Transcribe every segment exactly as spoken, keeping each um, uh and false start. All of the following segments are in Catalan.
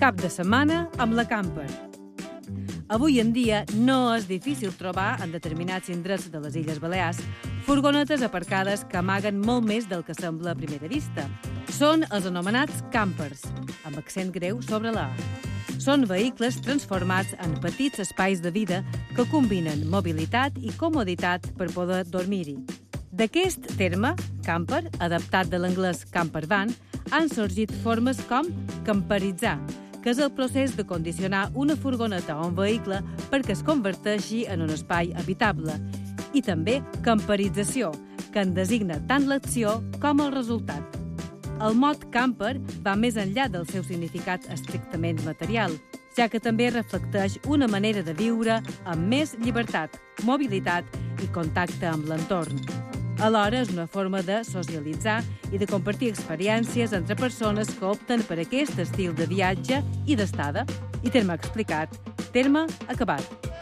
Cap de setmana amb la Camper. Avui en dia no és difícil trobar en determinats indrets de les Illes Balears furgonetes aparcades que amaguen molt més del que sembla a primera vista. Són els anomenats campers, amb accent greu sobre la A. Són vehicles transformats en petits espais de vida que combinen mobilitat i comoditat per poder dormir-hi. D'aquest terme, camper, adaptat de l'anglès campervan, han sorgit formes com camperitzar, que és el procés de condicionar una furgoneta o un vehicle perquè es converteixi en un espai habitable, i també camperització, que en designa tant l'acció com el resultat. El mot camper va més enllà del seu significat estrictament material, ja que també reflecteix una manera de viure amb més llibertat, mobilitat i contacte amb l'entorn. Alhora és una forma de socialitzar i de compartir experiències entre persones que opten per aquest estil de viatge i d'estada. I terme explicat, terme acabat.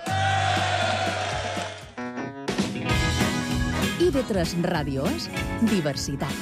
I ve tres Ràdio és diversitat.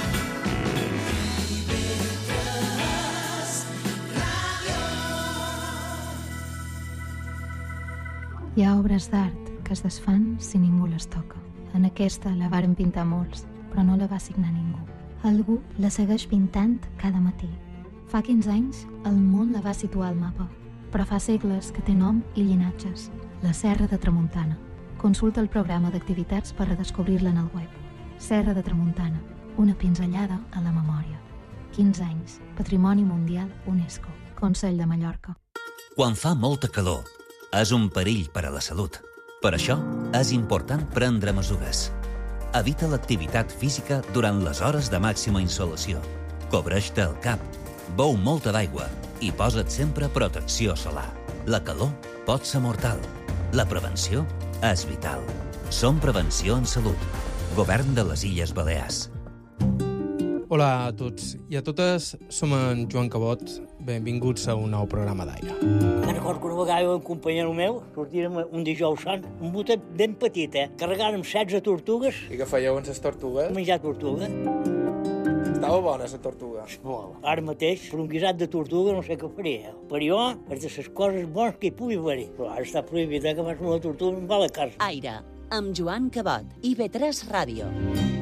Hi ha obres d'art que es desfan si ningú les toca. En aquesta la varen pintar molts, però no la va signar ningú. Algú la segueix pintant cada matí. Fa quinze anys, el món la va situar al mapa, però fa segles que té nom i llinatges. La Serra de Tramuntana. Consulta el programa d'activitats per redescobrir-la en el web. Serra de Tramuntana, una pinzellada a la memòria. quinze anys, Patrimoni Mundial UNESCO. Consell de Mallorca. Quan fa molta calor, és un perill per a la salut. Per això, és important prendre mesures. Evita l'activitat física durant les hores de màxima insolació. Cobreix-te el cap, beu molta d'aigua i posa't sempre protecció solar. La calor pot ser mortal. La prevenció és vital. Som Prevenció en Salut. Govern de les Illes Balears. Hola a tots i a totes, som en Joan Cabot. Benvinguts a un nou programa d'Aire. Me'n recordo que una vegada un companyero meu sortírem un dijous sant, un botet ben petit, eh? Carregàrem setze tortugues. I què fèieu amb les tortugues? Menjar tortuga. Estava bona, la tortuga. Molt. Ara mateix, per un guisat de tortuga no sé què faria. Per jo, és de les coses bones que hi pugui haver-hi. Però ara està prohibit, eh, que vas amb una tortuga em va a la casa. Aire, amb Joan Cabot i ve tres Ràdio.